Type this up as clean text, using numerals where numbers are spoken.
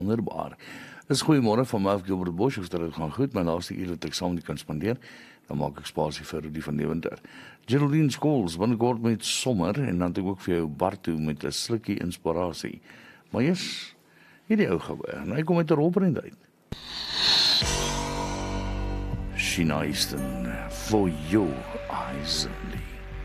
Wonderbaar. Dis goeiemôre van my af Gilbert Bosch, of dit gaan goed, my laaste uur wat ek saam met u kan spandeer, dan maak ek spasie vir die van Deventer. Geraldine Scholes, binnekort met sommer, en dan het ek ook vir jou Barto met 'n slukkie inspirasie. Maar eers, hierdie ou gawe, en hy kom met 'n rolprent uit. Sheena Easton, For Your Eyes Only.